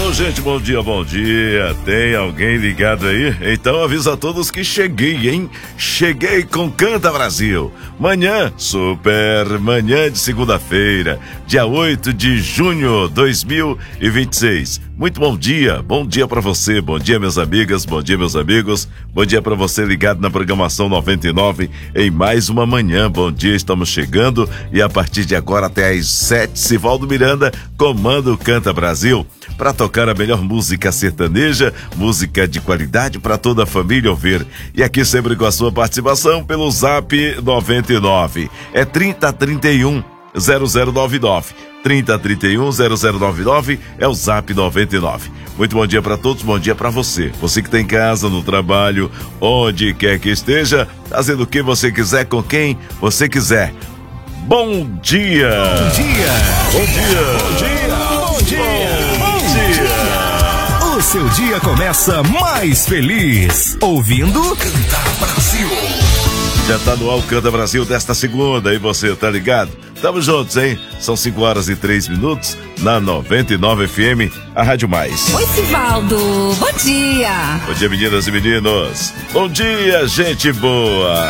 Alô, gente, bom dia, bom dia. Tem alguém ligado aí? Então avisa a todos que cheguei, hein? Cheguei com Canta Brasil. Manhã, super manhã de segunda-feira, dia 8 de junho de 2026. Muito bom dia pra você, bom dia minhas amigas, bom dia meus amigos, bom dia pra você ligado na programação 99 em mais uma manhã. Bom dia, estamos chegando e a partir de agora até às 7, Sivaldo Miranda comanda o Canta Brasil para tocar a melhor música sertaneja, música de qualidade para toda a família ouvir. E aqui sempre com a sua participação pelo Zap 99. É 3031 0099. 3031 0099 é o Zap 99. Muito bom dia para todos, bom dia para você. Você que está em casa, no trabalho, onde quer que esteja, fazendo o que você quiser, com quem você quiser. Bom dia! Bom dia! Bom dia! Bom dia! Bom dia! Bom dia! O seu dia começa mais feliz ouvindo Canta Brasil. Já tá no ar o Canta Brasil desta segunda, e você, tá ligado? Tamo juntos, hein? São 5 horas e 3 minutos na 99 FM, a Rádio Mais. Oi, Sivaldo, bom dia! Bom dia, meninas e meninos. Bom dia, gente boa!